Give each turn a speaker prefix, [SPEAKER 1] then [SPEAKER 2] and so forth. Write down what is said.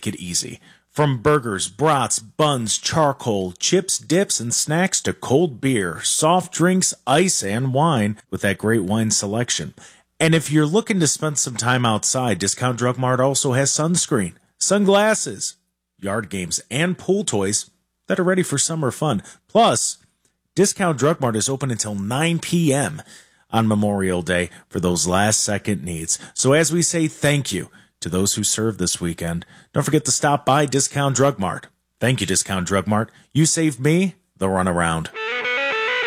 [SPEAKER 1] make it easy. From burgers, brats, buns, charcoal, chips, dips, and snacks to cold beer, soft drinks, ice, and wine with that great wine selection. And if you're looking to spend some time outside, Discount Drug Mart also has sunscreen, sunglasses, yard games, and pool toys that are ready for summer fun. Plus, Discount Drug Mart is open until 9 p.m. on Memorial Day for those last-second needs. So as we say thank you to those who served this weekend, don't forget to stop by Discount Drug Mart. Thank you, Discount Drug Mart. You saved me the runaround.